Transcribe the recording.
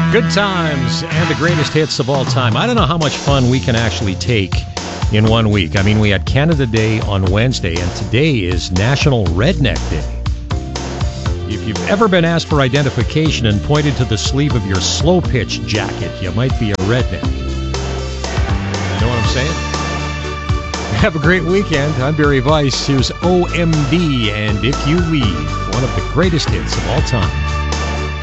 Good times and the greatest hits of all time. I don't know how much fun we can actually take in 1 week. I mean, we had Canada Day on Wednesday, and today is National Redneck Day. If you've ever been asked for identification and pointed to the sleeve of your slow pitch jacket, you might be a redneck. You know what I'm saying? Have a great weekend. I'm Barry Weiss. Here's OMD and If You Leave, one of the greatest hits of all time.